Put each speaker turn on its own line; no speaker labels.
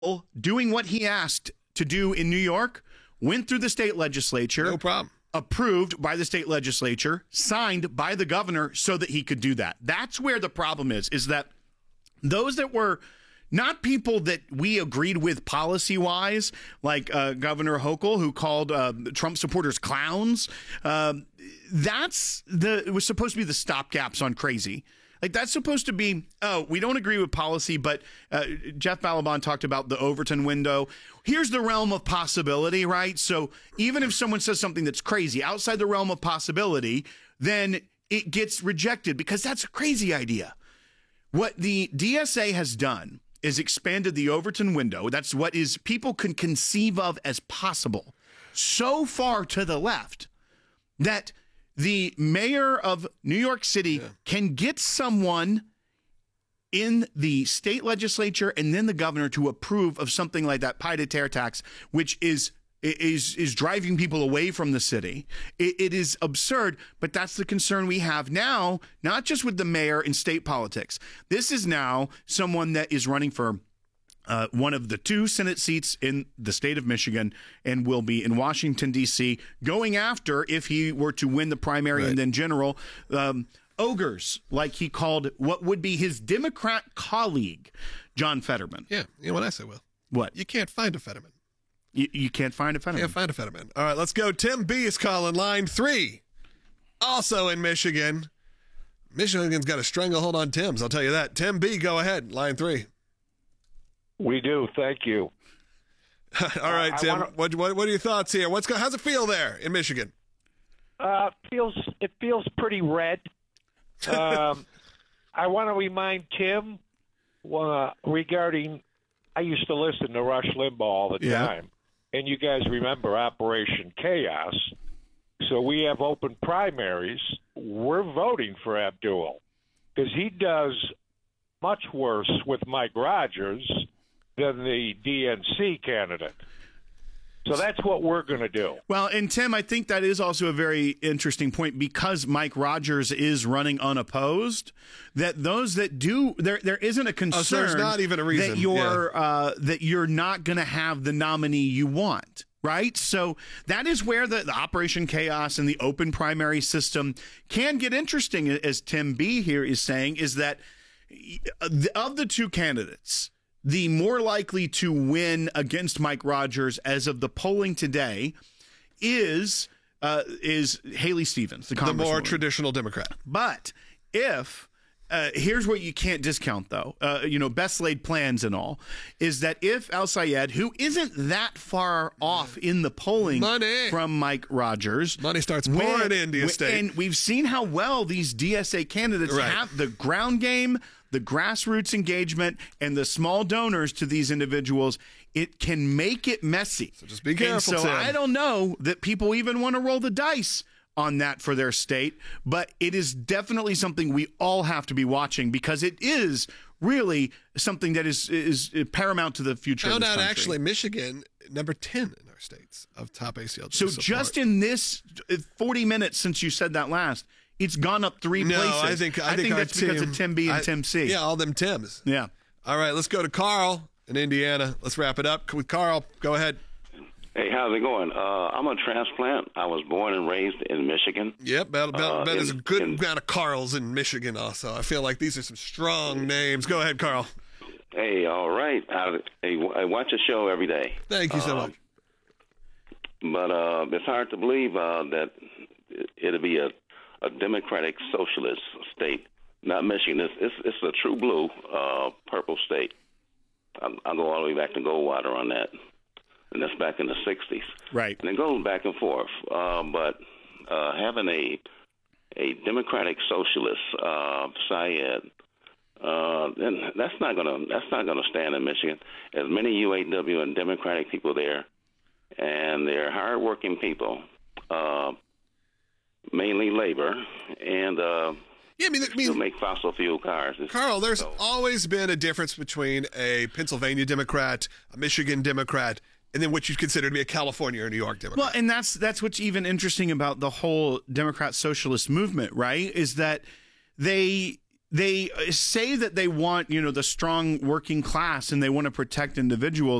doing what he asked to do in New York, went through the state legislature.
No problem.
Approved by the state legislature, signed by the governor so that he could do that. That's where the problem is that those that were not people that we agreed with policy-wise, like Governor Hochul, who called Trump supporters clowns, it was supposed to be the stopgaps on crazy. Like, that's supposed to be, we don't agree with policy, but Jeff Balaban talked about the Overton window. Here's the realm of possibility, right? So even if someone says something that's crazy outside the realm of possibility, then it gets rejected because that's a crazy idea. What the DSA has done is expanded the Overton window. That's what is people can conceive of as possible so far to the left that the mayor of New York City can get someone in the state legislature and then the governor to approve of something like that pied-à-terre tax, which is driving people away from the city. It is absurd, but that's the concern we have now, not just with the mayor in state politics. This is now someone that is running for one of the 2 Senate seats in the state of Michigan and will be in Washington, D.C., going after, if he were to win the primary and then general, ogres, like he called what would be his Democrat colleague, John Fetterman.
Yeah, you know what I say, Will?
What?
You can't find a Fetterman.
You can't find a Fetterman.
Can't find a Fetterman. All right, let's go. Tim B is calling line 3. Also in Michigan. Michigan's got a stranglehold on Tim's, I'll tell you that. Tim B, go ahead. Line 3.
We do. Thank you.
All right, Tim. What are your thoughts here? How's it feel there in Michigan?
It feels pretty red. I want to remind Tim regarding. I used to listen to Rush Limbaugh all the time, and you guys remember Operation Chaos. So we have open primaries. We're voting for Abdul because he does much worse with Mike Rogers than the DNC candidate. So that's what we're going to do.
Well, and Tim, I think that is also a very interesting point because Mike Rogers is running unopposed. That those that do, there isn't a concern.
So there's not even a reason
that you're not going to have the nominee you want. Right. So that is where the Operation Chaos and the open primary system can get interesting, as Tim B here is saying, is that of the 2 candidates, the more likely to win against Mike Rogers as of the polling today is Haley Stevens, the
more traditional Democrat.
But if here's what you can't discount, though, best laid plans and all, is that if Al Sayed, who isn't that far off in the polling from Mike Rogers,
money starts pouring into state.
And we've seen how well these DSA candidates have the ground game, the grassroots engagement, and the small donors to these individuals. It can make it messy.
So just be careful,
and so
Tim.
I don't know that people even want to roll the dice on that for their state, but it is definitely something we all have to be watching because it is really something that is paramount to the future of this country.
Actually, Michigan, number 10 in our states of top ACLU
So
support.
just in this 40 minutes since you said that last, it's gone up 3 places.
I think
that's because of Tim B and Tim C.
Yeah, all them Tims.
Yeah.
All right, let's go to Carl in Indiana. Let's wrap it up with Carl. Go ahead.
Hey, how's it going? I'm a transplant. I was born and raised in Michigan.
Yep, there's a good amount of Carls in Michigan also. I feel like these are some strong names. Go ahead, Carl.
Hey, all right. I watch the show every day.
Thank you so much.
But it's hard to believe that it'll be a democratic socialist state, not Michigan. It's a true blue, purple state. I'll go all the way back to Goldwater on that. And that's back in the 60s.
Right.
And it goes back and forth. But having a democratic socialist, Syed, then that's not gonna stand in Michigan. There's many UAW and Democratic people there, and they're hardworking people, mainly labor, and they'll make fossil fuel cars.
Carl, there's always been a difference between a Pennsylvania Democrat, a Michigan Democrat, and then what you consider to be a California or New York Democrat.
Well, and that's what's even interesting about the whole Democrat socialist movement, right? Is that they they say that they want, the strong working class and they want to protect individuals.